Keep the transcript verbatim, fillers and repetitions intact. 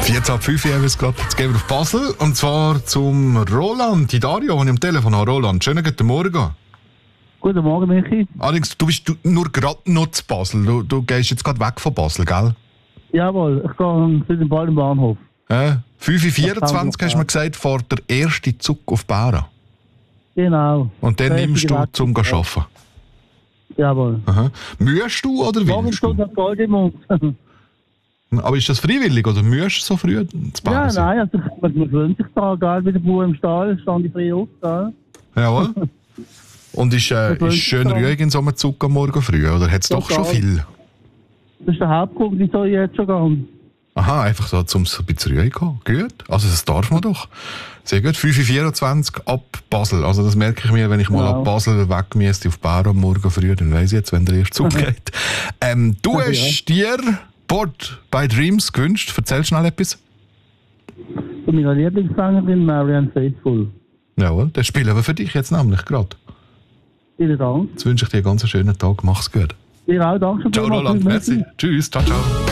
vierzehn ab fünf haben wir es gerade. Jetzt gehen wir auf Basel. Und zwar zum Roland, die Dario, den ich am Telefon habe. Roland, schönen guten Morgen. Guten Morgen, Michi. Allerdings, du bist du, nur gerade noch zu Basel. Du, du gehst jetzt gerade weg von Basel, gell? Jawohl, ich gehe zu dem bald im Bahnhof. Äh, fünf Uhr vierundzwanzig hast du mir gesagt, fährt der erste Zug auf Bära. Genau. Und den Der nimmst du erste zum Weg. Arbeiten. Jawohl. Aha. Mühst du oder Morgen willst du? Stunde hat Gold im Mund. Aber ist das freiwillig oder mühst du so früh zu Ja, Bära sein? nein, also man man gewöhnt sich da, gell, wie der Bauer im Stall, stand ich früh auf, gell. Jawohl. Und ist, äh, gewöhnt ist sich schön dran. ruhig in so einem Zug am Morgen früh, oder hat es doch schon Total. viel? Das ist der Hauptgrund, wieso ich jetzt schon gehe. Aha, einfach so, um ein bisschen ruhig zu kommen. Gut, also das darf man doch. Sehr gut, fünf Uhr vierundzwanzig ab Basel. Also das merke ich mir, wenn ich mal Genau. ab Basel weg müsste auf Bära am Morgen früh, dann weiss ich jetzt, wenn der erste Zug geht. Ähm, du Ja. hast dir Board by Dreams gewünscht. Erzähl schnell etwas. Von meiner Lieblingssängerin Marianne Faithfull. Jawohl, das spielen wir für dich jetzt nämlich gerade. Vielen Dank. Jetzt wünsche ich dir einen ganz schönen Tag. Mach's gut. Dir auch, danke schon Ciao vielmals. Roland, merci. Tschüss, ciao, ciao.